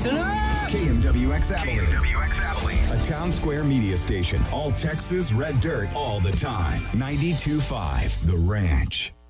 Listen up! KMWX Abilene. A town square media station. All Texas red dirt all the time. 92.5 The Ranch.